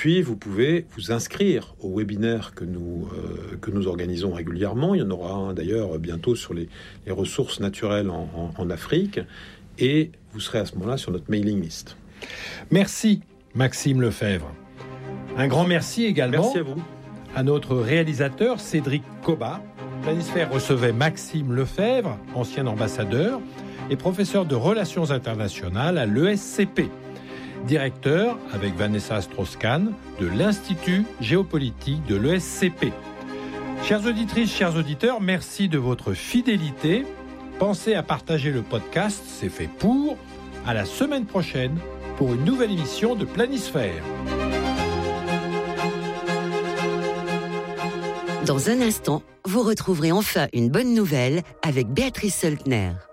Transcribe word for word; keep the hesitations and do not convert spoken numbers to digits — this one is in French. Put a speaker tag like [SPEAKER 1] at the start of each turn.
[SPEAKER 1] puis, vous pouvez vous inscrire aux webinaires que nous, euh, que nous organisons régulièrement. Il y en aura un d'ailleurs bientôt sur les, les ressources naturelles en, en, en Afrique. Et vous serez à ce moment-là sur notre mailing list.
[SPEAKER 2] Merci Maxime Lefebvre. Un grand merci également
[SPEAKER 1] merci à, vous.
[SPEAKER 2] à notre réalisateur Cédric Cobat. Planisphère recevait Maxime Lefebvre, ancien ambassadeur et professeur de relations internationales à l'E S C P. Directeur, avec Vanessa Strauss-Kahn, de l'Institut géopolitique de l'E S C P. Chères auditrices, chers auditeurs, merci de votre fidélité. Pensez à partager le podcast, c'est fait pour. À la semaine prochaine pour une nouvelle émission de Planisphère.
[SPEAKER 3] Dans un instant, vous retrouverez enfin une bonne nouvelle avec Béatrice Soltner.